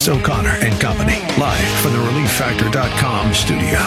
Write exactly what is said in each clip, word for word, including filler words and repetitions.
It's O'Connor and Company, live from the relief factor dot com studio.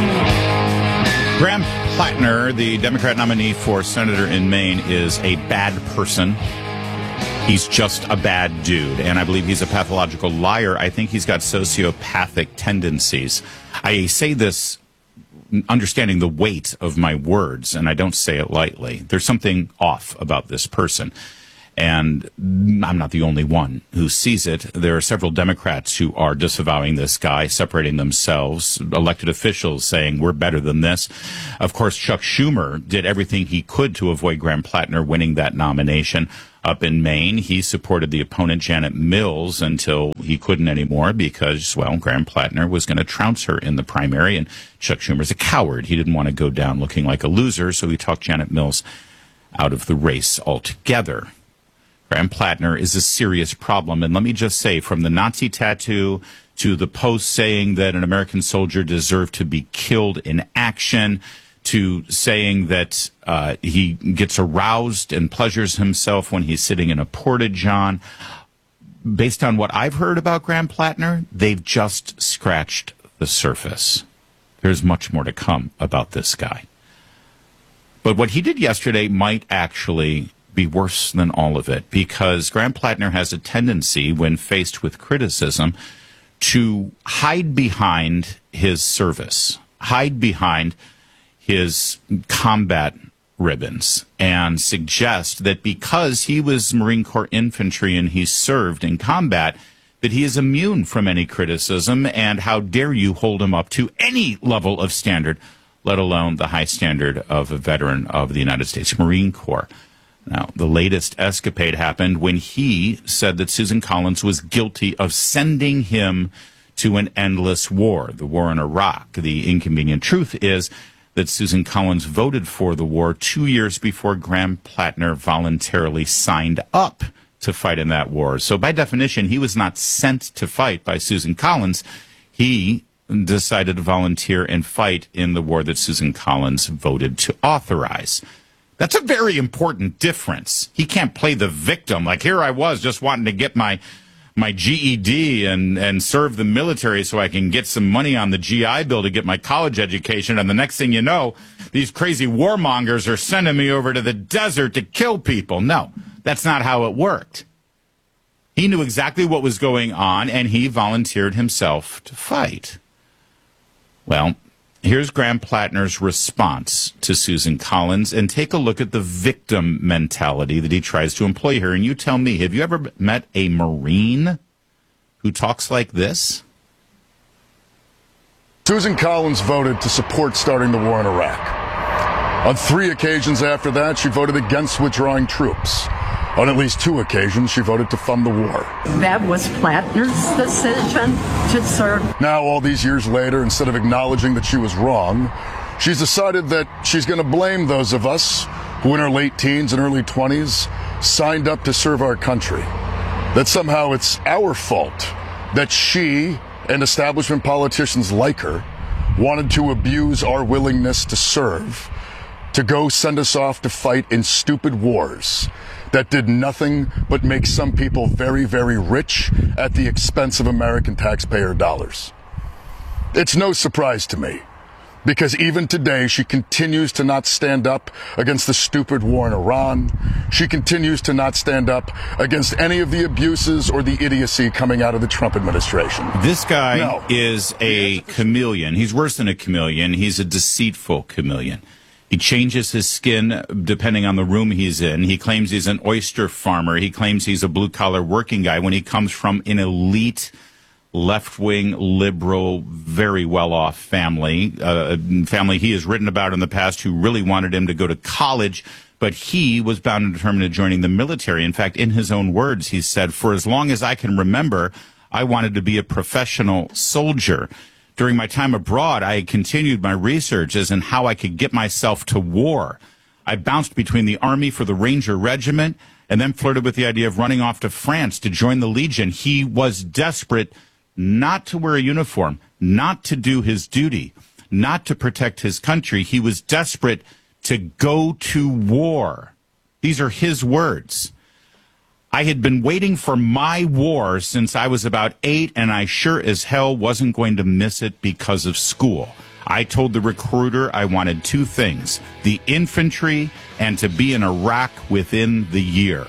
Graham Plattner, the Democrat nominee for senator in Maine, is a bad person. He's just a bad dude, and I believe he's a pathological liar. I think he's got sociopathic tendencies. I say this understanding the weight of my words, and I don't say it lightly. There's something off about this person. And I'm not the only one who sees it. There are several Democrats who are disavowing this guy, separating themselves, elected officials saying we're better than this. Of course, Chuck Schumer did everything he could to avoid Graham Plattner winning that nomination up in Maine. He supported the opponent, Janet Mills, until he couldn't anymore because, well, Graham Plattner was going to trounce her in the primary, and Chuck Schumer's a coward. He didn't want to go down looking like a loser, so he talked Janet Mills out of the race altogether. Graham Plattner is a serious problem. And let me just say, from the Nazi tattoo to the post saying that an American soldier deserved to be killed in action, to saying that uh, he gets aroused and pleasures himself when he's sitting in a porta-john, based on what I've heard about Graham Plattner, they've just scratched the surface. There's much more to come about this guy. But what he did yesterday might actually be worse than all of it, because Graham Plattner has a tendency, when faced with criticism, to hide behind his service, hide behind his combat ribbons, and suggest that because he was Marine Corps infantry and he served in combat, that he is immune from any criticism, and how dare you hold him up to any level of standard, let alone the high standard of a veteran of the United States Marine Corps. Now, the latest escapade happened when he said that Susan Collins was guilty of sending him to an endless war, the war in Iraq. The inconvenient truth is that Susan Collins voted for the war two years before Graham Plattner voluntarily signed up to fight in that war. So by definition, he was not sent to fight by Susan Collins. He decided to volunteer and fight in the war that Susan Collins voted to authorize. That's a very important difference. He can't play the victim. Like, here I was just wanting to get my my G E D and, and serve the military so I can get some money on the G I Bill to get my college education. And the next thing you know, these crazy warmongers are sending me over to the desert to kill people. No, that's not how it worked. He knew exactly what was going on, and he volunteered himself to fight. Well, here's Graham Plattner's response to Susan Collins, and take a look at the victim mentality that he tries to employ here. And you tell me, have you ever met a Marine who talks like this? Susan Collins voted to support starting the war in Iraq. On three occasions after that, she voted against withdrawing troops. On at least two occasions, she voted to fund the war. That was Plattner's decision to serve. Now, all these years later, instead of acknowledging that she was wrong, she's decided that she's going to blame those of us who in our late teens and early twenties signed up to serve our country. That somehow it's our fault that she and establishment politicians like her wanted to abuse our willingness to serve, to go send us off to fight in stupid wars that did nothing but make some people very, very rich at the expense of American taxpayer dollars. It's no surprise to me, because even today she continues to not stand up against the stupid war in Iran. She continues to not stand up against any of the abuses or the idiocy coming out of the Trump administration. This guy No. is a chameleon. He's worse than a chameleon. He's a deceitful chameleon. He changes his skin depending on the room he's in. He claims he's an oyster farmer. He claims he's a blue-collar working guy when he comes from an elite, left-wing, liberal, very well-off family, uh, a family he has written about in the past who really wanted him to go to college, but he was bound and determined to joining the military. In fact, in his own words, he said, "For as long as I can remember, I wanted to be a professional soldier. During my time abroad, I continued my research as in how I could get myself to war. I bounced between the Army for the Ranger Regiment and then flirted with the idea of running off to France to join the Legion." He was desperate not to wear a uniform, not to do his duty, not to protect his country. He was desperate to go to war. These are his words. I had been waiting for my war since I was about eight, and I sure as hell wasn't going to miss it because of school. I told the recruiter I wanted two things, the infantry and to be in Iraq within the year.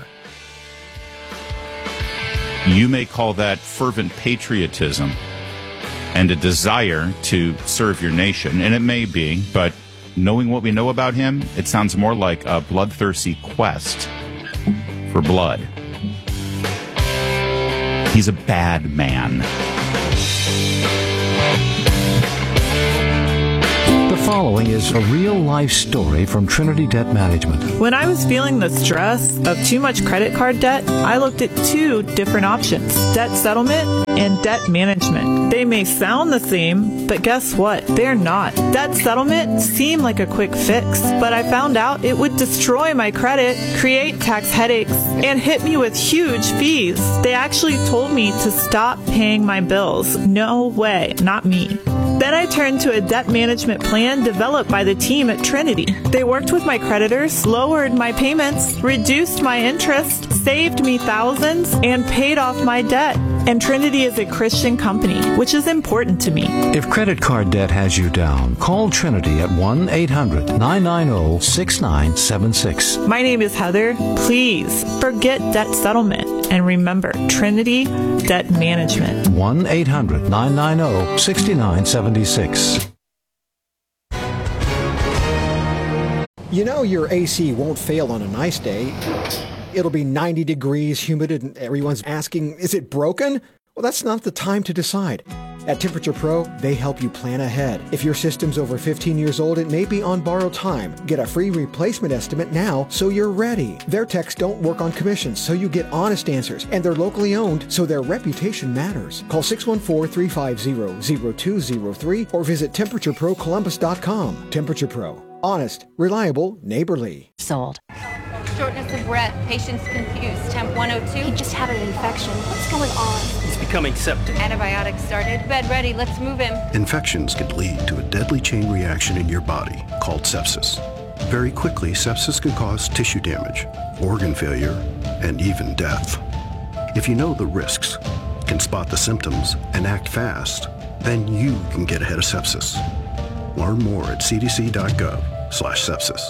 You may call that fervent patriotism and a desire to serve your nation, and it may be, but knowing what we know about him, it sounds more like a bloodthirsty quest for blood. He's a bad man. The following is a real-life story from Trinity Debt Management. When I was feeling the stress of too much credit card debt, I looked at two different options, debt settlement and debt management. They may sound the same, but guess what? They're not. Debt settlement seemed like a quick fix, but I found out it would destroy my credit, create tax headaches, and hit me with huge fees. They actually told me to stop paying my bills. No way, not me. Then I turned to a debt management plan developed by the team at Trinity. They worked with my creditors, lowered my payments, reduced my interest, saved me thousands, and paid off my debt. And Trinity is a Christian company, which is important to me. If credit card debt has you down, call Trinity at one eight hundred nine nine zero six nine seven six. My name is Heather. Please forget debt settlement and remember Trinity Debt Management. one eight hundred nine nine zero six nine seven six. You know your A C won't fail on a nice day. It'll be ninety degrees, humid, and everyone's asking, is it broken? Well, that's not the time to decide. At Temperature Pro, they help you plan ahead. If your system's over fifteen years old, it may be on borrowed time. Get a free replacement estimate now so you're ready. Their techs don't work on commissions, so you get honest answers. And they're locally owned, so their reputation matters. Call six one four, three five zero, zero two zero three or visit temperature pro columbus dot com. Temperature Pro. Honest, reliable, neighborly. Sold. Shortness of breath, patient's confused, temp one oh two. He just had an infection. What's going on? He's becoming septic. Antibiotics started. Bed ready, let's move him. Infections can lead to a deadly chain reaction in your body called sepsis. Very quickly, sepsis can cause tissue damage, organ failure, and even death. If you know the risks, can spot the symptoms, and act fast, then you can get ahead of sepsis. Learn more at c d c dot gov slash sepsis.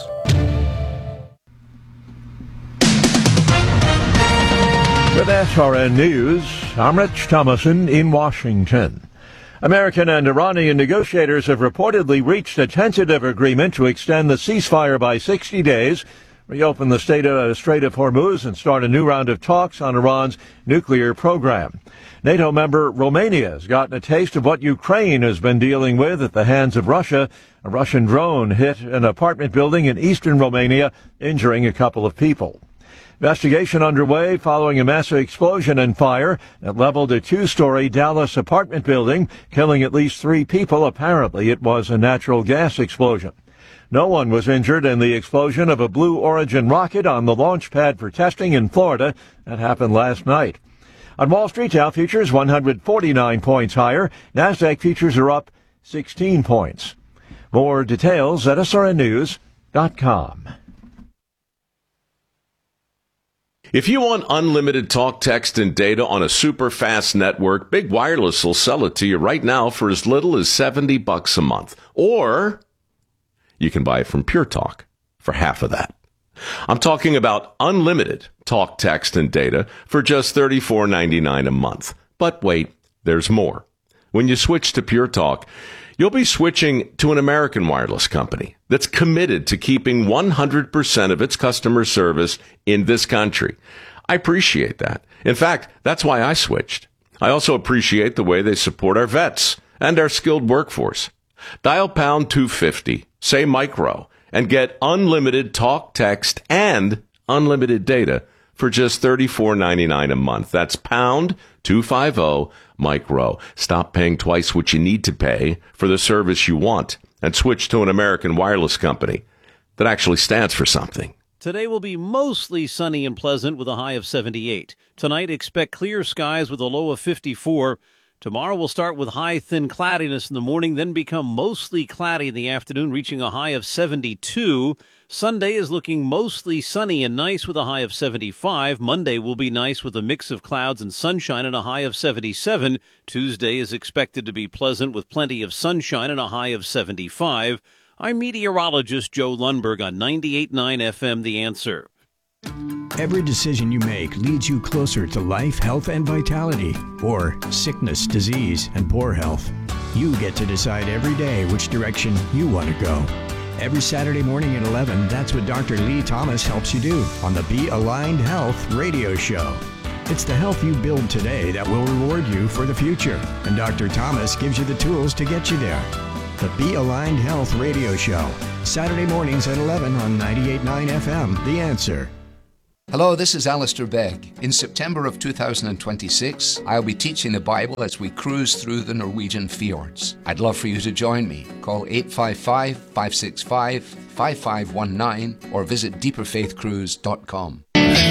With S R N News, I'm Rich Thomason in Washington. American and Iranian negotiators have reportedly reached a tentative agreement to extend the ceasefire by sixty days, reopen the Strait of, Strait of Hormuz, and start a new round of talks on Iran's nuclear program. NATO member Romania has gotten a taste of what Ukraine has been dealing with at the hands of Russia. A Russian drone hit an apartment building in eastern Romania, injuring a couple of people. Investigation underway following a massive explosion and fire that leveled a two-story Dallas apartment building, killing at least three people. Apparently, it was a natural gas explosion. No one was injured in the explosion of a Blue Origin rocket on the launch pad for testing in Florida. That happened last night. On Wall Street, Dow futures one hundred forty-nine points higher. NASDAQ futures are up sixteen points. More details at S R N news dot com. If you want unlimited talk, text, and data on a super fast network, Big Wireless will sell it to you right now for as little as seventy bucks a month. Or you can buy it from Pure Talk for half of that. I'm talking about unlimited talk, text, and data for just thirty-four ninety-nine a month. But wait, there's more. When you switch to Pure Talk, you'll be switching to an American wireless company that's committed to keeping one hundred percent of its customer service in this country. I appreciate that. In fact, that's why I switched. I also appreciate the way they support our vets and our skilled workforce. Dial pound two fifty, say micro, and get unlimited talk, text, and unlimited data for just thirty-four ninety-nine a month. That's pound two fifty, micro. Stop paying twice what you need to pay for the service you want and switch to an American wireless company that actually stands for something. Today will be mostly sunny and pleasant with a high of seventy-eight. Tonight, expect clear skies with a low of fifty-four. Tomorrow will start with high, thin cloudiness in the morning, then become mostly cloudy in the afternoon, reaching a high of seventy-two. Sunday is looking mostly sunny and nice with a high of seventy-five. Monday will be nice with a mix of clouds and sunshine and a high of seventy-seven. Tuesday is expected to be pleasant with plenty of sunshine and a high of seventy-five. I'm meteorologist Joe Lundberg on ninety-eight point nine F M The Answer. Every decision you make leads you closer to life, health, and vitality, or sickness, disease, and poor health. You get to decide every day which direction you want to go. Every Saturday morning at eleven, that's what Doctor Lee Thomas helps you do on the Be Aligned Health radio show. It's the health you build today that will reward you for the future, and Doctor Thomas gives you the tools to get you there. The Be Aligned Health radio show, Saturday mornings at eleven on ninety-eight point nine F M, The Answer. Hello, this is Alistair Begg. In September of two thousand twenty-six, I'll be teaching the Bible as we cruise through the Norwegian fjords. I'd love for you to join me. Call eight five five, five six five, five five one nine or visit deeper faith cruise dot com.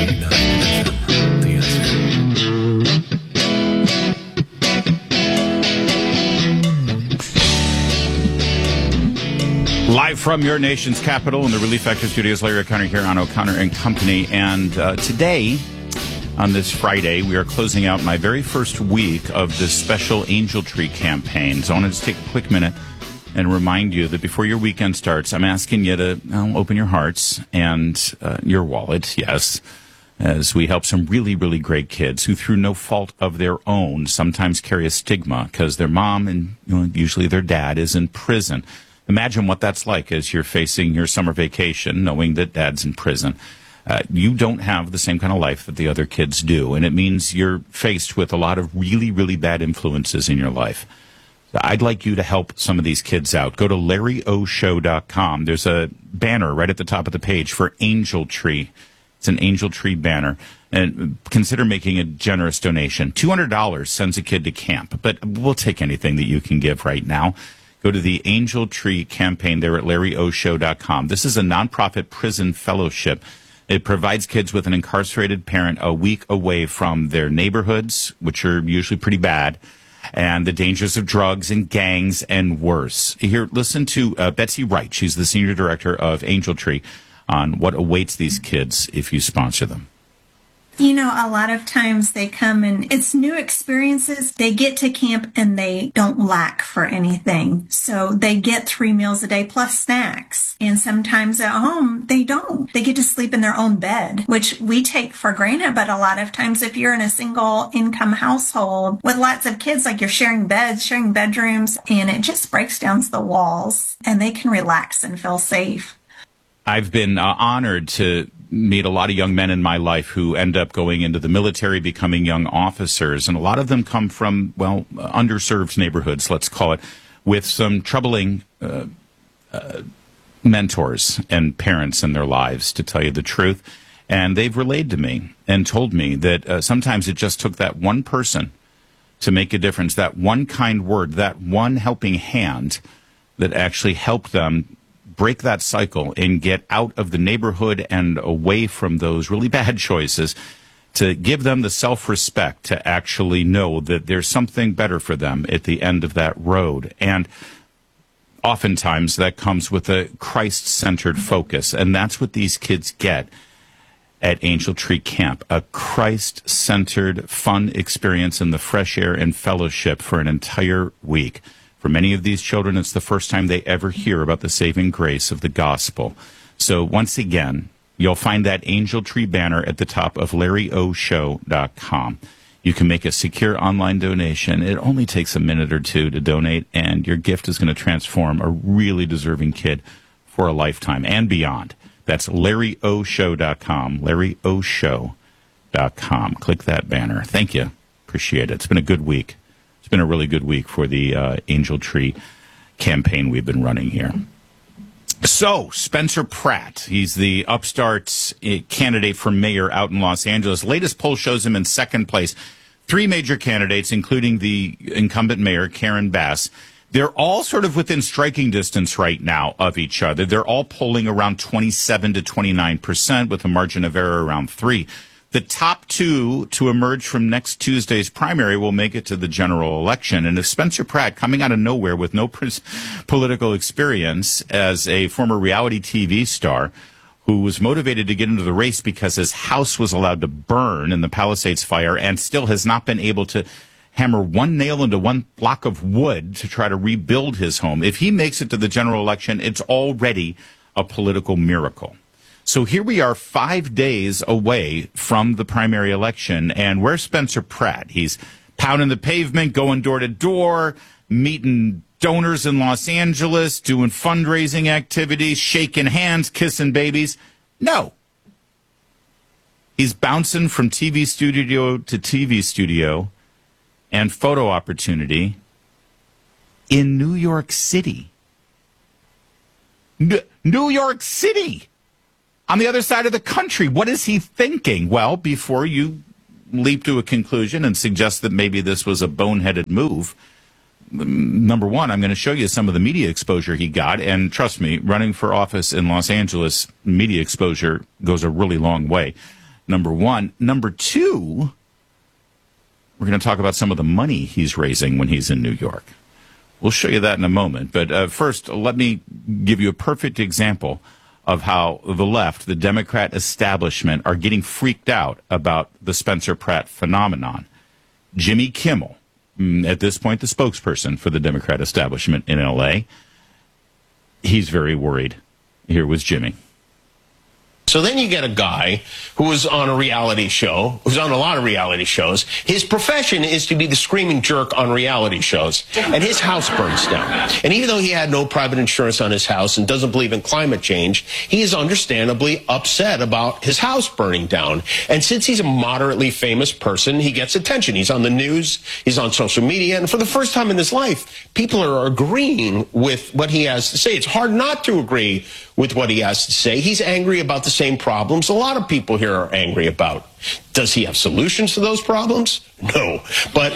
Live from your nation's capital in the Relief Factor Studios, Larry O'Connor here on O'Connor and Company. And uh, today, on this Friday, we are closing out my very first week of this special Angel Tree campaign. So I wanted to take a quick minute and remind you that before your weekend starts, I'm asking you to uh, open your hearts and uh, your wallet, yes, as we help some really, really great kids who, through no fault of their own, sometimes carry a stigma because their mom and you know, usually their dad is in prison. Imagine what that's like as you're facing your summer vacation, knowing that dad's in prison. Uh, you don't have the same kind of life that the other kids do, and it means you're faced with a lot of really, really bad influences in your life. I'd like you to help some of these kids out. Go to larry o show dot com. There's a banner right at the top of the page for Angel Tree. It's an Angel Tree banner. And consider making a generous donation. two hundred dollars sends a kid to camp, but we'll take anything that you can give right now. Go to the Angel Tree campaign there at larry o show dot com. This is a nonprofit prison fellowship. It provides kids with an incarcerated parent a week away from their neighborhoods, which are usually pretty bad, and the dangers of drugs and gangs and worse. Here, listen to uh, Betsy Wright. She's the senior director of Angel Tree on what awaits these kids if you sponsor them. You know, a lot of times they come and it's new experiences. They get to camp and they don't lack for anything. So they get three meals a day plus snacks. And sometimes at home, they don't. They get to sleep in their own bed, which we take for granted. But a lot of times if you're in a single income household with lots of kids, like you're sharing beds, sharing bedrooms, and it just breaks down the walls and they can relax and feel safe. I've been uh, honored to meet a lot of young men in my life who end up going into the military, becoming young officers. And a lot of them come from, well, underserved neighborhoods, let's call it, with some troubling uh, uh, mentors and parents in their lives, to tell you the truth. And they've relayed to me and told me that uh, sometimes it just took that one person to make a difference, that one kind word, that one helping hand that actually helped them break that cycle and get out of the neighborhood and away from those really bad choices, to give them the self-respect to actually know that there's something better for them at the end of that road. And oftentimes that comes with a Christ-centered focus, and that's what these kids get at Angel Tree Camp, a Christ-centered, fun experience in the fresh air and fellowship for an entire week. For many of these children, it's the first time they ever hear about the saving grace of the gospel. So once again, you'll find that Angel Tree banner at the top of larry o show dot com. You can make a secure online donation. It only takes a minute or two to donate, and your gift is going to transform a really deserving kid for a lifetime and beyond. That's larry o show dot com, larry o show dot com. Click that banner. Thank you. Appreciate it. It's been a good week. It's been a really good week for the uh, Angel Tree campaign we've been running here. So, Spencer Pratt, he's the upstart candidate for mayor out in Los Angeles. Latest poll shows him in second place. Three major candidates, including the incumbent mayor, Karen Bass. They're all sort of within striking distance right now of each other. They're all polling around twenty-seven to twenty-nine percent with a margin of error around three. The top two to emerge from next Tuesday's primary will make it to the general election. And if Spencer Pratt, coming out of nowhere with no political experience as a former reality T V star, who was motivated to get into the race because his house was allowed to burn in the Palisades fire and still has not been able to hammer one nail into one block of wood to try to rebuild his home. If he makes it to the general election, it's already a political miracle. So here we are five days away from the primary election, and where's Spencer Pratt? He's pounding the pavement, going door to door, meeting donors in Los Angeles, doing fundraising activities, shaking hands, kissing babies. No. He's bouncing from T V studio to T V studio and photo opportunity in New York City. N- New York City! On the other side of the country. What is he thinking? Well, before you leap to a conclusion and suggest that maybe this was a boneheaded move, number one, I'm going to show you some of the media exposure he got. And trust me, running for office in Los Angeles, media exposure goes a really long way. Number one. Number two, we're going to talk about some of the money he's raising when he's in New York. We'll show you that in a moment. But uh, first, let me give you a perfect example of how the left, the Democrat establishment, are getting freaked out about the Spencer Pratt phenomenon. Jimmy Kimmel, at this point the spokesperson for the Democrat establishment in L A, he's very worried. Here was Jimmy. So then you get a guy who was on a reality show, who's on a lot of reality shows. His profession is to be the screaming jerk on reality shows. And his house burns down. And even though he had no private insurance on his house and doesn't believe in climate change, he is understandably upset about his house burning down. And since he's a moderately famous person, he gets attention. He's on the news, he's on social media, and for the first time in his life, people are agreeing with what he has to say. It's hard not to agree with what he has to say. He's angry about the same problems a lot of people here are angry about. Does he have solutions to those problems? No. But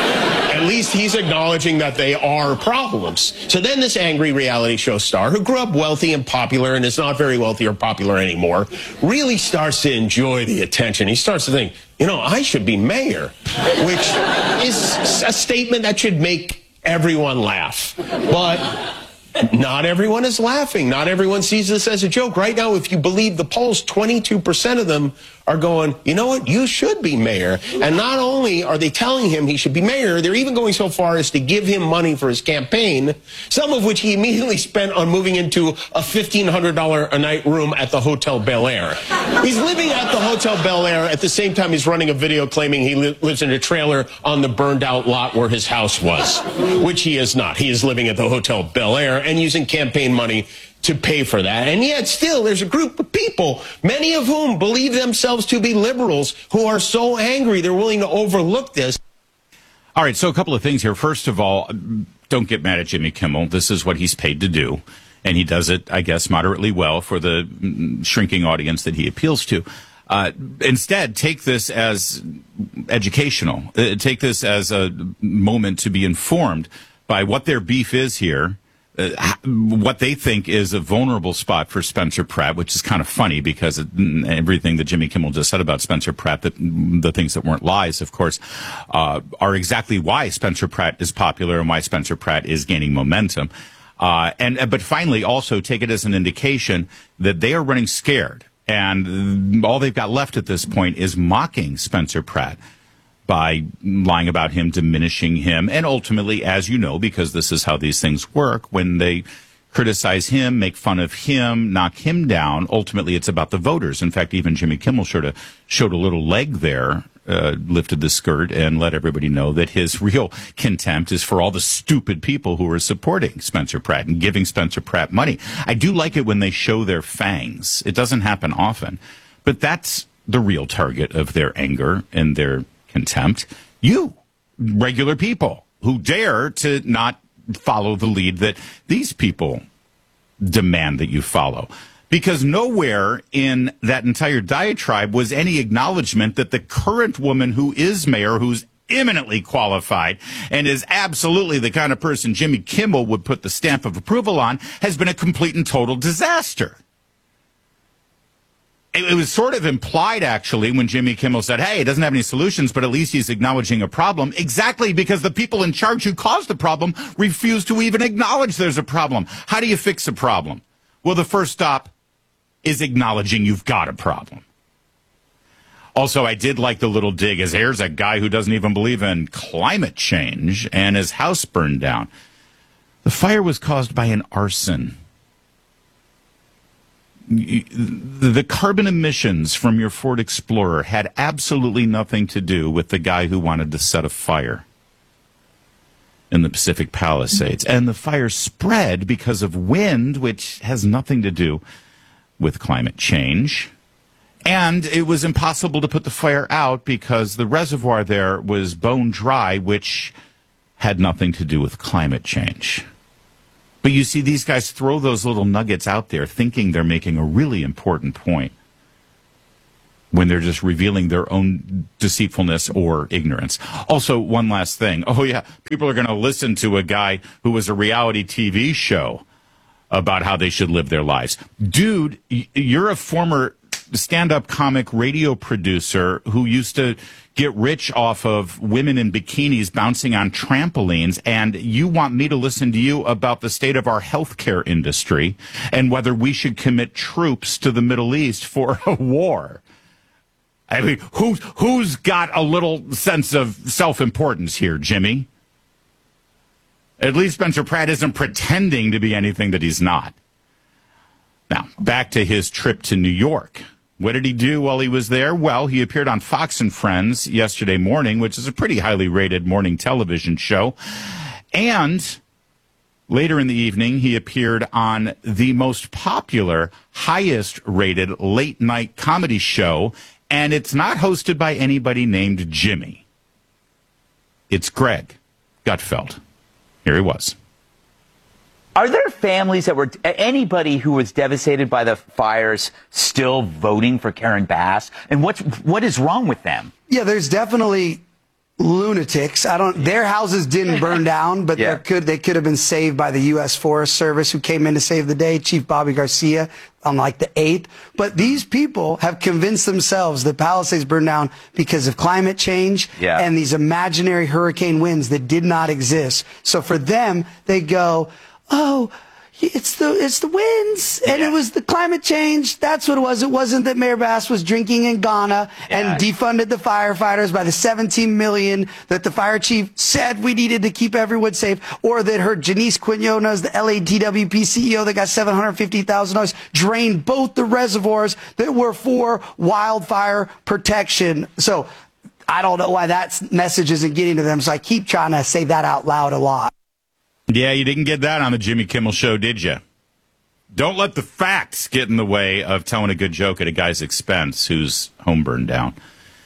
at least he's acknowledging that they are problems. So then this angry reality show star, who grew up wealthy and popular and is not very wealthy or popular anymore, really starts to enjoy the attention. He starts to think, you know, I should be mayor, which is a statement that should make everyone laugh. But not everyone is laughing. Not everyone sees this as a joke. Right now, if you believe the polls, twenty-two percent of them are going, you know what, you should be mayor. And not only are they telling him he should be mayor, they're even going so far as to give him money for his campaign, some of which he immediately spent on moving into a fifteen hundred dollars a night room at the Hotel Bel Air. He's living at the Hotel Bel Air at the same time he's running a video claiming he li- lives in a trailer on the burned out lot where his house was, which he is not. He is living at the Hotel Bel Air and using campaign money to pay for that. And yet still there's a group of people, many of whom believe themselves to be liberals, who are so angry they're willing to overlook this. All right, so a couple of things here. First of all, don't get mad at Jimmy Kimmel. This is what he's paid to do. And he does it, I guess, moderately well for the shrinking audience that he appeals to. Uh, instead, take this as educational. Uh, take this as a moment to be informed by what their beef is here. Uh, what they think is a vulnerable spot for Spencer Pratt, which is kind of funny because it, everything that Jimmy Kimmel just said about Spencer Pratt, that the things that weren't lies, of course, uh, are exactly why Spencer Pratt is popular and why Spencer Pratt is gaining momentum. Uh, and but finally, also take it as an indication that they are running scared, and all they've got left at this point is mocking Spencer Pratt by lying about him, diminishing him, and ultimately, as you know, because this is how these things work, when they criticize him, make fun of him, knock him down, ultimately it's about the voters. In fact, even Jimmy Kimmel showed a, showed a little leg there, uh, lifted the skirt and let everybody know that his real contempt is for all the stupid people who are supporting Spencer Pratt and giving Spencer Pratt money. I do like it when they show their fangs. It doesn't happen often, but that's the real target of their anger and their contempt. You, regular people who dare to not follow the lead that these people demand that you follow. Because nowhere in that entire diatribe was any acknowledgement that the current woman who is mayor, who's eminently qualified and is absolutely the kind of person Jimmy Kimmel would put the stamp of approval on, has been a complete and total disaster. it, it was sort of implied, actually, when Jimmy Kimmel said, hey, he doesn't have any solutions, but at least he's acknowledging a problem. Exactly, because the people in charge who caused the problem refuse to even acknowledge there's a problem. How do you fix a problem? Well, the first stop is acknowledging you've got a problem. Also, I did like the little dig, as here's a guy who doesn't even believe in climate change, and his house burned down. The fire was caused by an arson. The carbon emissions from your Ford Explorer had absolutely nothing to do with the guy who wanted to set a fire in the Pacific Palisades. And the fire spread because of wind, which has nothing to do with climate change. And it was impossible to put the fire out because the reservoir there was bone dry, which had nothing to do with climate change. But you see, these guys throw those little nuggets out there thinking they're making a really important point when they're just revealing their own deceitfulness or ignorance. Also, one last thing. Oh, yeah, people are going to listen to a guy who was a reality T V show about how they should live their lives. Dude, you're a former stand-up comic radio producer who used to get rich off of women in bikinis bouncing on trampolines, and you want me to listen to you about the state of our healthcare industry and whether we should commit troops to the Middle East for a war. I mean, who's, who's got a little sense of self-importance here, Jimmy? At least Spencer Pratt isn't pretending to be anything that he's not. Now, back to his trip to New York. What did he do while he was there? Well, he appeared on Fox and Friends yesterday morning, which is a pretty highly rated morning television show. And later in the evening, he appeared on the most popular, highest rated late night comedy show. And it's not hosted by anybody named Jimmy. It's Greg Gutfeld. Here he was. Are there families that were, anybody who was devastated by the fires still voting for Karen Bass? And what's, what is wrong with them? Yeah, there's definitely lunatics. I don't, their houses didn't burn down, but yeah. there could, they could have been saved by the U S Forest Service, who came in to save the day, Chief Bobby Garcia, on like the eighth. But these people have convinced themselves that Palisades burned down because of climate change yeah. and these imaginary hurricane winds that did not exist. So for them, they go, oh, it's the it's the winds, and yeah. it was the climate change. That's what it was. It wasn't that Mayor Bass was drinking in Ghana yeah. and defunded the firefighters by the seventeen million that the fire chief said we needed to keep everyone safe, or that her Janice Quinones, the L A D W P C E O that got seven hundred fifty thousand dollars, drained both the reservoirs that were for wildfire protection. So I don't know why that message isn't getting to them, so I keep trying to say that out loud a lot. Yeah, you didn't get that on the Jimmy Kimmel Show, did you? Don't let the facts get in the way of telling a good joke at a guy's expense whose home burned down.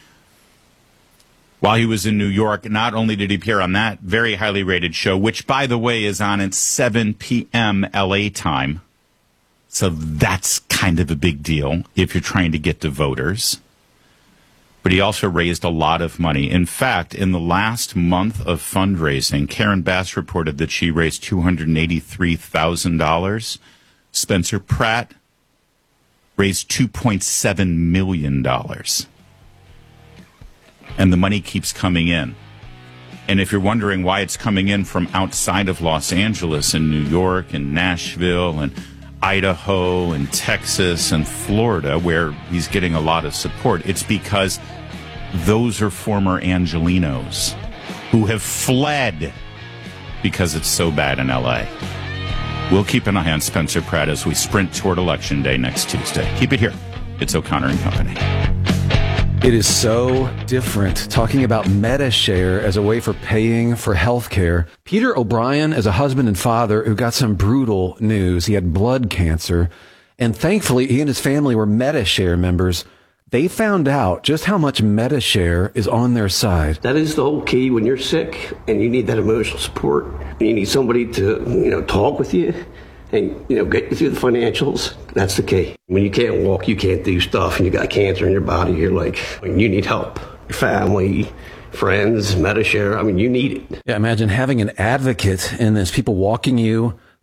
While he was in New York, not only did he appear on that very highly rated show, which, by the way, is on at seven p.m. L A time, so that's kind of a big deal if you're trying to get to voters. But he also raised a lot of money. In fact, in the last month of fundraising, Karen Bass reported that she raised two hundred eighty-three thousand dollars. Spencer Pratt raised two point seven million dollars. And the money keeps coming in. And if you're wondering why it's coming in from outside of Los Angeles and New York and Nashville and Idaho and Texas and Florida, where he's getting a lot of support, it's because those are former Angelinos who have fled because it's so bad in L A. We'll keep an eye on Spencer Pratt as we sprint toward Election Day next Tuesday. Keep it here. It's O'Connor and Company. It is so different talking about MediShare as a way for paying for health care. Peter O'Brien is a husband and father who got some brutal news. He had blood cancer, and thankfully he and his family were MediShare members. They found out just how much MediShare is on their side. That is the whole key when you're sick and you need that emotional support. You need somebody to, you know, talk with you and, you know, get you through the financials. That's the key. When you can't walk, you can't do stuff, and you got cancer in your body, you're like, you need help. Your family, friends, MediShare, I mean, you need it. Yeah, imagine having an advocate in this, people walking you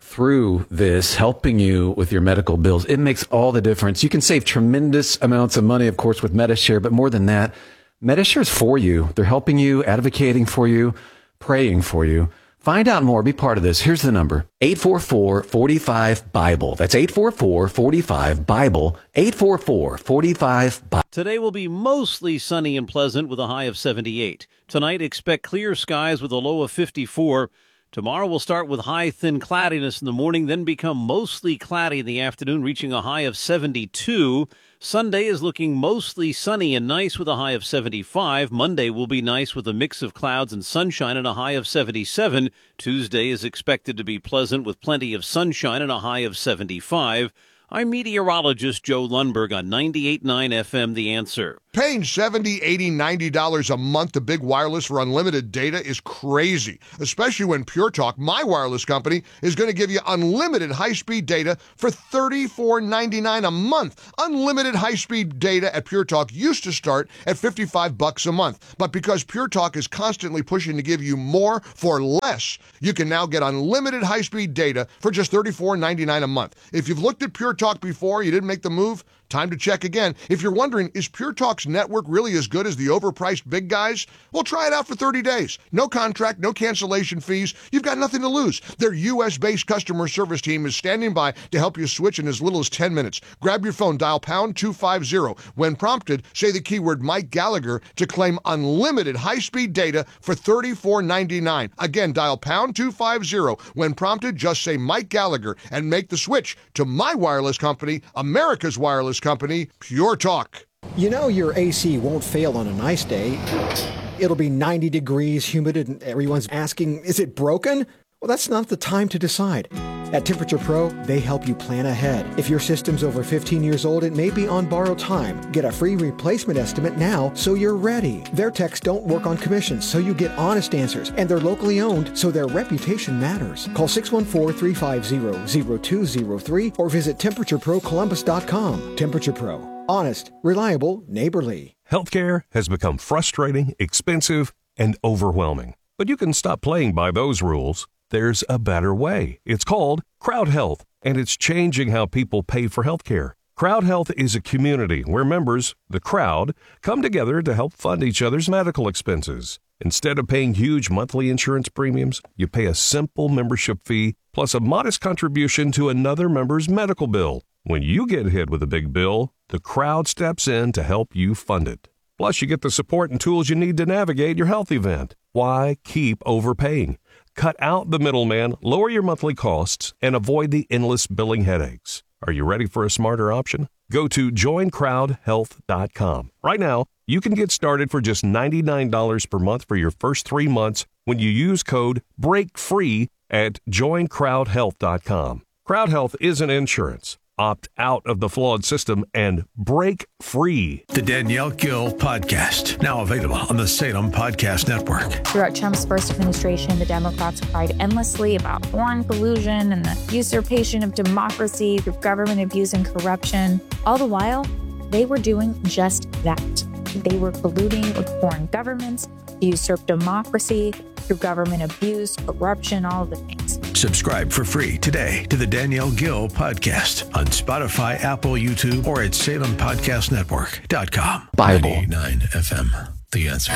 through this, helping you with your medical bills. It makes all the difference. You can save tremendous amounts of money, of course, with Medi-Share, but more than that, Medi-Share is for you. They're helping you, advocating for you, praying for you. Find out more. Be part of this. Here's the number. eight four four, four five, BIBLE. That's eight four four, four five, BIBLE. eight four four, four five, BIBLE. Today will be mostly sunny and pleasant with a high of seventy-eight. Tonight, expect clear skies with a low of fifty-four. Tomorrow will start with high, thin cloudiness in the morning, then become mostly cloudy in the afternoon, reaching a high of seventy-two. Sunday is looking mostly sunny and nice with a high of seventy-five. Monday will be nice with a mix of clouds and sunshine and a high of seventy-seven. Tuesday is expected to be pleasant with plenty of sunshine and a high of seventy-five. I'm meteorologist Joe Lundberg on ninety-eight point nine F M, The Answer. Paying seventy dollars, eighty dollars, ninety dollars a month to Big Wireless for unlimited data is crazy, especially when Pure Talk, my wireless company, is going to give you unlimited high-speed data for thirty-four ninety-nine a month. Unlimited high-speed data at Pure Talk used to start at fifty-five bucks a month, but because Pure Talk is constantly pushing to give you more for less, you can now get unlimited high-speed data for just thirty-four ninety-nine a month. If you've looked at Pure Talk before, you didn't make the move, time to check again. If you're wondering, is Pure Talk's network really as good as the overpriced big guys? Well, try it out for thirty days. No contract, no cancellation fees. You've got nothing to lose. Their U S-based customer service team is standing by to help you switch in as little as ten minutes. Grab your phone, dial pound two fifty. When prompted, say the keyword Mike Gallagher to claim unlimited high-speed data for thirty-four ninety-nine. Again, dial pound two fifty. When prompted, just say Mike Gallagher and make the switch to my wireless company, America's wireless company, Pure Talk. You know your A C won't fail on a nice day. It'll be ninety degrees, humid, and everyone's asking, is it broken? Well, that's not the time to decide. At Temperature Pro, they help you plan ahead. If your system's over fifteen years old, it may be on borrowed time. Get a free replacement estimate now so you're ready. Their techs don't work on commissions, so you get honest answers. And they're locally owned, so their reputation matters. Call six one four, three five zero, zero two zero three or visit temperature pro columbus dot com. Temperature Pro. Honest, reliable, neighborly. Healthcare has become frustrating, expensive, and overwhelming. But you can stop playing by those rules. There's a better way. It's called Crowd Health, and it's changing how people pay for healthcare. Crowd Health is a community where members, the crowd, come together to help fund each other's medical expenses. Instead of paying huge monthly insurance premiums, you pay a simple membership fee plus a modest contribution to another member's medical bill. When you get hit with a big bill, the crowd steps in to help you fund it. Plus, you get the support and tools you need to navigate your health event. Why keep overpaying? Cut out the middleman, lower your monthly costs, and avoid the endless billing headaches. Are you ready for a smarter option? Go to join crowd health dot com. Right now, you can get started for just ninety-nine dollars per month for your first three months when you use code BREAKFREE at join crowd health dot com. Crowd Health isn't insurance. Opt out of the flawed system and break free. The Danielle Gill Podcast, now available on the Salem Podcast Network. Throughout Trump's first administration, the Democrats cried endlessly about foreign collusion and the usurpation of democracy through government abuse and corruption. All the while, they were doing just that. They were colluding with foreign governments to usurp democracy through government abuse, corruption, all of the things. Subscribe for free today to the Danielle Gill Podcast on Spotify, Apple, YouTube, or at salem podcast network dot com. Bible. ninety-nine F M, The Answer.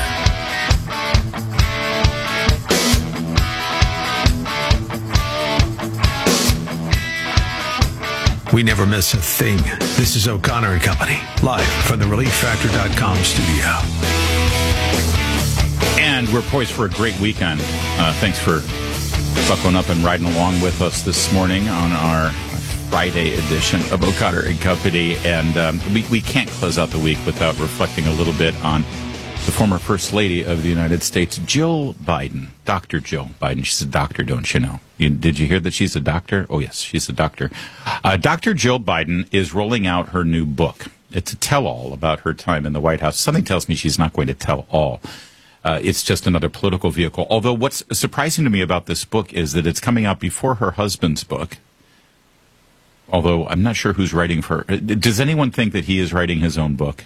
We never miss a thing. This is O'Connor and Company, live from the relief factor dot com studio. And we're poised for a great weekend. Uh, thanks for buckling up and riding along with us this morning on our Friday edition of O'Connor and Company. And um, we, we can't close out the week without reflecting a little bit on the former First Lady of the United States, Jill Biden. Doctor Jill Biden. She's a doctor, don't you know? You, did you hear that she's a doctor? Oh, yes, she's a doctor. Uh, Doctor Jill Biden is rolling out her new book. It's a tell-all about her time in the White House. Something tells me she's not going to tell all. Uh, it's just another political vehicle. Although what's surprising to me about this book is that it's coming out before her husband's book. Although I'm not sure who's writing for her. Does anyone think that he is writing his own book?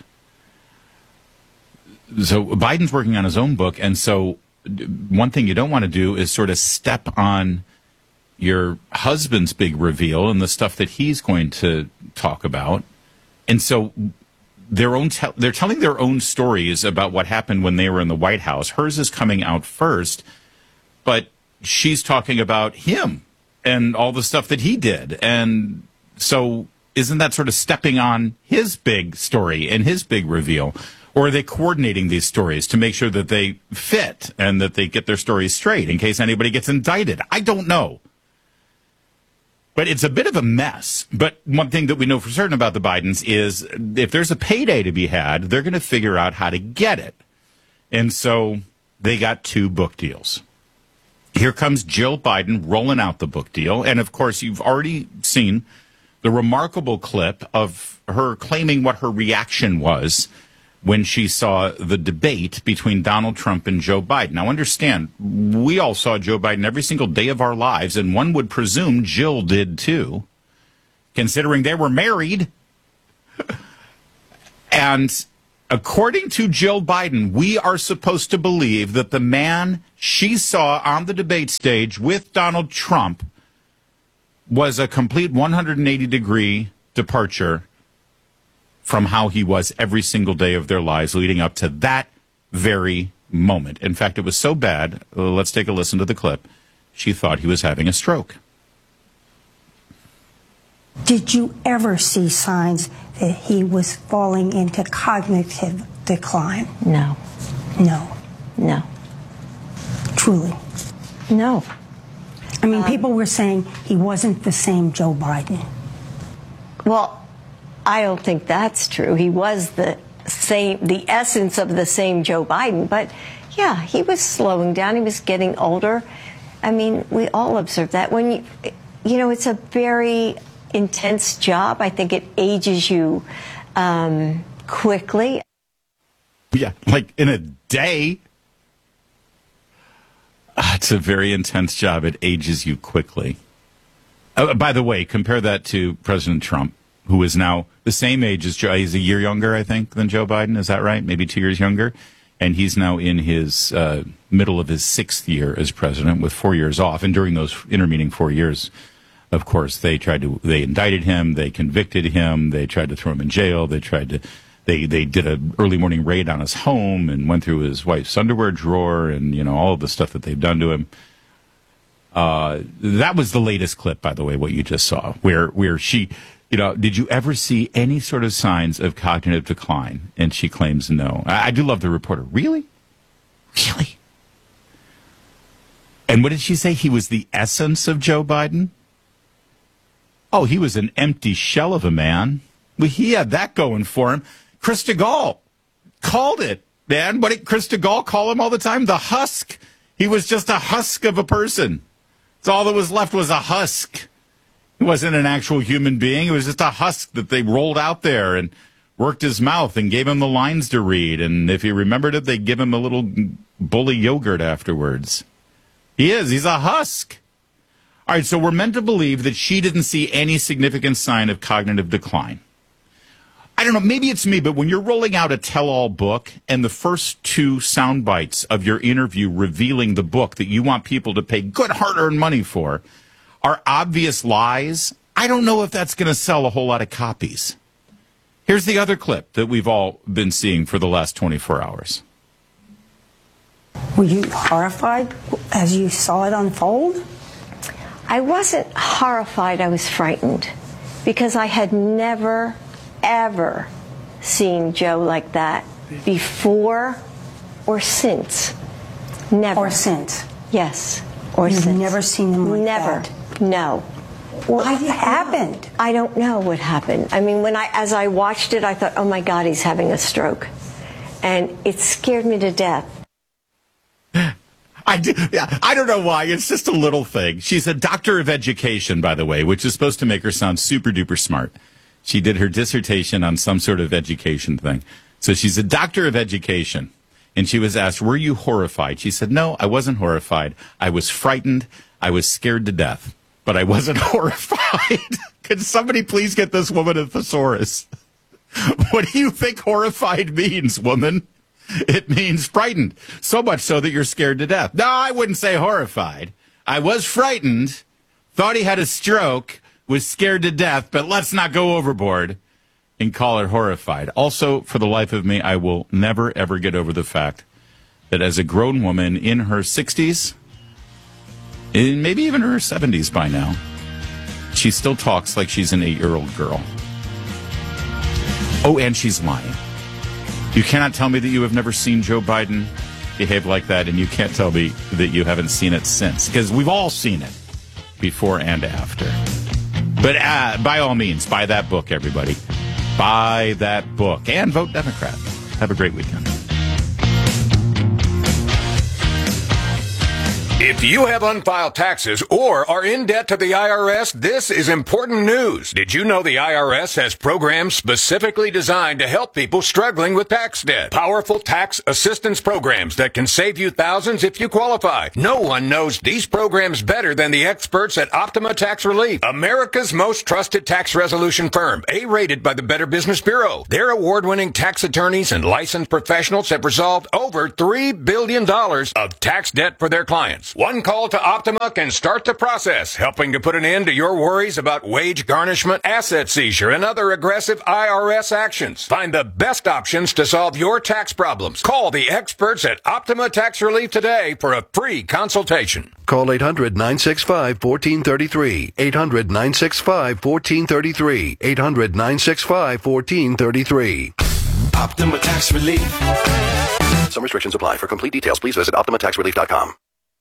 So Biden's working on his own book, and so one thing you don't want to do is sort of step on, your husband's big reveal and the stuff that he's going to talk about. And so their own te- they're telling their own stories about what happened when they were in the White House. Hers is coming out first, but she's talking about him and all the stuff that he did. And so isn't that sort of stepping on his big story and his big reveal? Or are they coordinating these stories to make sure that they fit and that they get their stories straight in case anybody gets indicted? I don't know. But it's a bit of a mess. But one thing that we know for certain about the Bidens is if there's a payday to be had, they're going to figure out how to get it. And so they got two book deals. Here comes Jill Biden rolling out the book deal. And, of course, you've already seen the remarkable clip of her claiming what her reaction was when she saw the debate between Donald Trump and Joe Biden. Now, understand, we all saw Joe Biden every single day of our lives, and one would presume Jill did too, considering they were married. And according to Jill Biden, we are supposed to believe that the man she saw on the debate stage with Donald Trump was a complete one hundred eighty degree departure from how he was every single day of their lives leading up to that very moment. In fact, it was so bad, uh, let's take a listen to the clip, she thought he was having a stroke. Did you ever see signs that he was falling into cognitive decline? No. No. No. Truly? No. I mean, Um, people were saying he wasn't the same Joe Biden. Well, I don't think that's true. He was the same, the essence of the same Joe Biden. But yeah, he was slowing down. He was getting older. I mean, we all observe that. When you, you know, it's a very intense job. I think it ages you um, quickly. Yeah, like in a day. Uh, it's a very intense job. It ages you quickly. Uh, by the way, compare that to President Trump, who is now the same age as Joe. He's a year younger, I think, than Joe Biden. Is that right? Maybe two years younger. And he's now in his uh, middle of his sixth year as president with four years off. And during those intervening four years, of course, they tried to, they indicted him, they convicted him, they tried to throw him in jail, they tried to, they, they did an early morning raid on his home and went through his wife's underwear drawer and, you know, all of the stuff that they've done to him. Uh, that was the latest clip, by the way, what you just saw, where, where she, you know, did you ever see any sort of signs of cognitive decline? And she claims no. I, I do love the reporter. Really? Really? And what did she say? He was the essence of Joe Biden? Oh, he was an empty shell of a man. Well, he had that going for him. Krista Gall called it, man. What did Krista Gall call him all the time? The husk. He was just a husk of a person. So all that was left was a husk. He wasn't an actual human being. It was just a husk that they rolled out there and worked his mouth and gave him the lines to read. And if he remembered it, they'd give him a little bully yogurt afterwards. He is. He's a husk. All right, so we're meant to believe that she didn't see any significant sign of cognitive decline. I don't know, maybe it's me, but when you're rolling out a tell-all book and the first two sound bites of your interview revealing the book that you want people to pay good hard-earned money for are obvious lies, I don't know if that's going to sell a whole lot of copies. Here's the other clip that we've all been seeing for the last twenty-four hours. Were you horrified as you saw it unfold? I wasn't horrified. I was frightened because I had never, ever seen Joe like that before or since. Never. Or since? Yes. Or You've since. never seen him like never. that? No. What happened? I don't know what happened. I mean, when I, as I watched it, I thought, oh my God, he's having a stroke. And it scared me to death. I, do, yeah, I don't know why. It's just a little thing. She's a doctor of education, by the way, which is supposed to make her sound super duper smart. She did her dissertation on some sort of education thing. So she's a doctor of education. And she was asked, were you horrified? She said, no, I wasn't horrified. I was frightened. I was scared to death. But I wasn't horrified. Could somebody please get this woman a thesaurus? What do you think horrified means, woman? It means frightened. So much so that you're scared to death. No, I wouldn't say horrified. I was frightened, thought he had a stroke, was scared to death, but let's not go overboard and call it horrified. Also, for the life of me, I will never, ever get over the fact that as a grown woman in her sixties, in maybe even her seventies by now, she still talks like she's an eight-year-old girl. Oh, and she's lying. You cannot tell me that you have never seen Joe Biden behave like that, and you can't tell me that you haven't seen it since, because we've all seen it before and after. But uh, by all means, buy that book, everybody. Buy that book and vote Democrat. Have a great weekend. If you have unfiled taxes or are in debt to the I R S, this is important news. Did you know the I R S has programs specifically designed to help people struggling with tax debt? Powerful tax assistance programs that can save you thousands if you qualify. No one knows these programs better than the experts at Optima Tax Relief, America's most trusted tax resolution firm, A-rated by the Better Business Bureau. Their award-winning tax attorneys and licensed professionals have resolved over three billion dollars of tax debt for their clients. One call to Optima can start the process, helping to put an end to your worries about wage garnishment, asset seizure, and other aggressive I R S actions. Find the best options to solve your tax problems. Call the experts at Optima Tax Relief today for a free consultation. Call eight hundred, nine six five, one four three three. eight hundred, nine six five, one four three three. eight hundred, nine six five, one four three three. Optima Tax Relief. Some restrictions apply. For complete details, please visit optima tax relief dot com.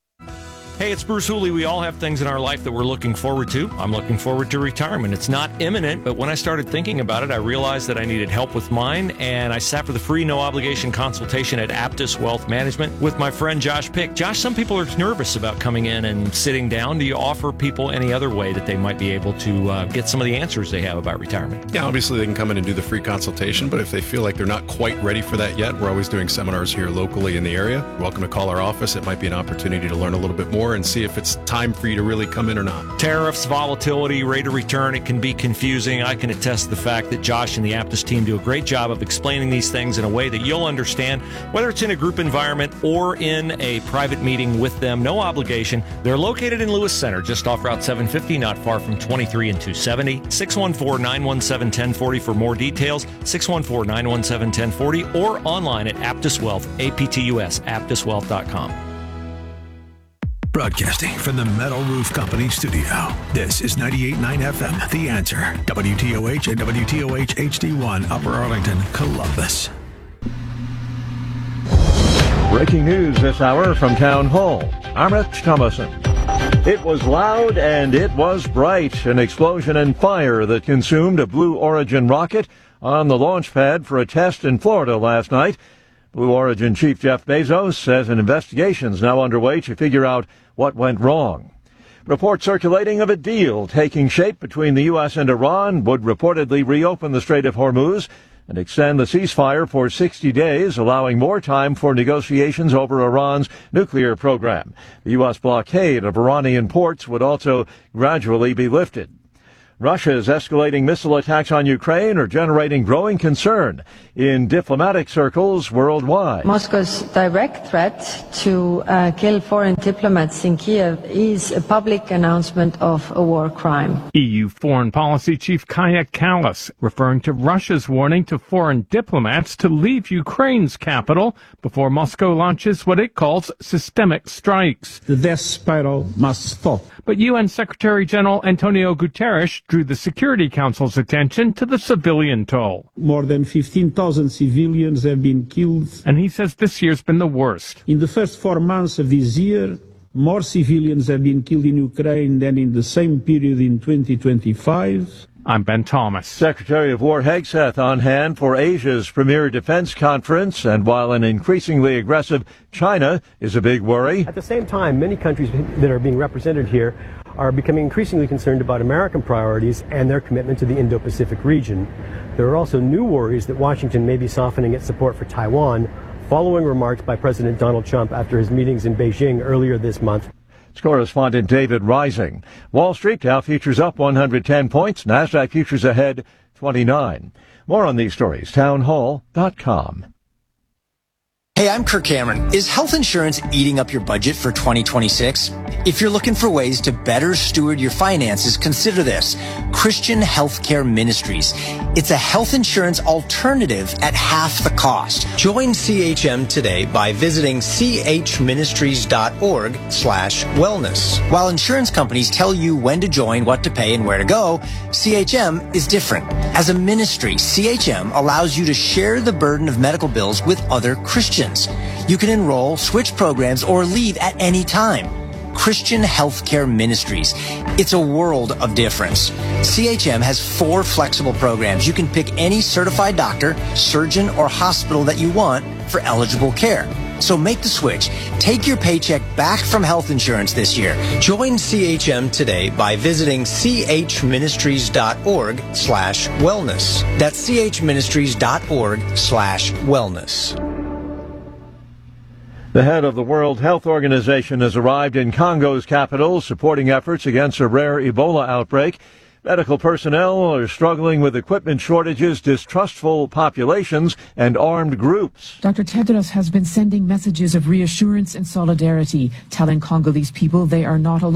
Hey, it's Bruce Hooley. We all have things in our life that we're looking forward to. I'm looking forward to retirement. It's not imminent, but when I started thinking about it, I realized that I needed help with mine, and I sat for the free, no-obligation consultation at Aptus Wealth Management with my friend Josh Pick. Josh, some people are nervous about coming in and sitting down. Do you offer people any other way that they might be able to uh, get some of the answers they have about retirement? Yeah, obviously they can come in and do the free consultation, but if they feel like they're not quite ready for that yet, we're always doing seminars here locally in the area. You're welcome to call our office. It might be an opportunity to learn a little bit more and see if it's time for you to really come in or not. Tariffs, volatility, rate of return, it can be confusing. I can attest to the fact that Josh and the Aptus team do a great job of explaining these things in a way that you'll understand, whether it's in a group environment or in a private meeting with them. No obligation. They're located in Lewis Center, just off Route seven fifty, not far from twenty-three and two seventy. six one four, nine one seven, one zero four zero for more details. six one four, nine one seven, one zero four zero or online at Aptus Wealth, A P T U S, aptus wealth dot com. Broadcasting from the Metal Roof Company studio. This is ninety-eight point nine F M, The Answer. W T O H and W T O H H D one, Upper Arlington, Columbus. Breaking news this hour from Town Hall. I'm Rich Thomason. It was loud and it was bright. An explosion and fire that consumed a Blue Origin rocket on the launch pad for a test in Florida last night. Blue Origin Chief Jeff Bezos says an investigation is now underway to figure out what went wrong. Reports circulating of a deal taking shape between the U S and Iran would reportedly reopen the Strait of Hormuz and extend the ceasefire for sixty days, allowing more time for negotiations over Iran's nuclear program. The U S blockade of Iranian ports would also gradually be lifted. Russia's escalating missile attacks on Ukraine are generating growing concern in diplomatic circles worldwide. Moscow's direct threat to uh, kill foreign diplomats in Kiev is a public announcement of a war crime. E U Foreign Policy Chief Kaja Kallas referring to Russia's warning to foreign diplomats to leave Ukraine's capital before Moscow launches what it calls systemic strikes. The death spiral must stop. But U N Secretary General Antonio Guterres drew the Security Council's attention to the civilian toll. More than fifteen thousand civilians have been killed. And he says this year's been the worst. In the first four months of this year, more civilians have been killed in Ukraine than in the same period in twenty twenty-five. I'm Ben Thomas. Secretary of War Hegseth on hand for Asia's premier defense conference, and while an increasingly aggressive China is a big worry. At the same time, many countries that are being represented here are becoming increasingly concerned about American priorities and their commitment to the Indo-Pacific region. There are also new worries that Washington may be softening its support for Taiwan, following remarks by President Donald Trump after his meetings in Beijing earlier this month. It's correspondent David Rising. Wall Street Dow futures up one hundred ten points. NASDAQ futures ahead twenty-nine. More on these stories, town hall dot com. Hey, I'm Kirk Cameron. Is health insurance eating up your budget for twenty twenty-six? If you're looking for ways to better steward your finances, consider this. Christian Healthcare Ministries. It's a health insurance alternative at half the cost. Join C H M today by visiting chministries.org slash wellness. While insurance companies tell you when to join, what to pay, and where to go, C H M is different. As a ministry, C H M allows you to share the burden of medical bills with other Christians. You can enroll, switch programs, or leave at any time. Christian Healthcare Ministries. It's a world of difference. C H M has four flexible programs. You can pick any certified doctor, surgeon, or hospital that you want for eligible care. So make the switch. Take your paycheck back from health insurance this year. Join C H M today by visiting chministries.org slash wellness. That's chministries.org slash wellness. The head of the World Health Organization has arrived in Congo's capital, supporting efforts against a rare Ebola outbreak. Medical personnel are struggling with equipment shortages, distrustful populations, and armed groups. Doctor Tedros has been sending messages of reassurance and solidarity, telling Congolese people they are not alone.